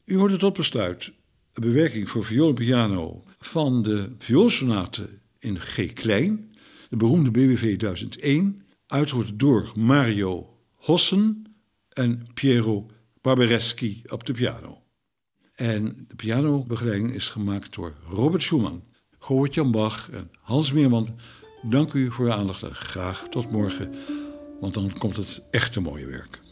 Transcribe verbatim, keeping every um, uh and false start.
U hoorde tot besluit een bewerking voor viool en piano van de vioolsonate in G klein, de beroemde B W V duizend één, uitgevoerd door Mario Hossen en Piero Barbareschi op de piano. En de pianobegeleiding is gemaakt door Robert Schumann, Govert-Jan Bach en Hans Meerman. Dank u voor uw aandacht en graag tot morgen, want dan komt het echt een mooie werk.